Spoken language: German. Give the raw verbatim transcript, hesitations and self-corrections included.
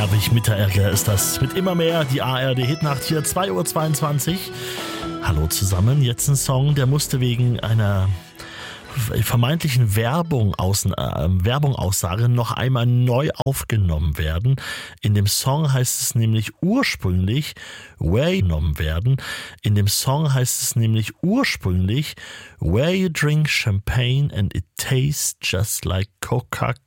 Herwig Mitteregger ist das. Mit immer mehr die A R D-Hitnacht hier, zwei Uhr zweiundzwanzig. Hallo zusammen, jetzt ein Song, der musste wegen einer vermeintlichen Werbung außen, äh, Werbung Aussage noch einmal neu aufgenommen werden. In dem Song heißt es nämlich ursprünglich Where you genommen werden. In dem Song heißt es nämlich ursprünglich Where you drink champagne and it tastes just like Coca-Cola.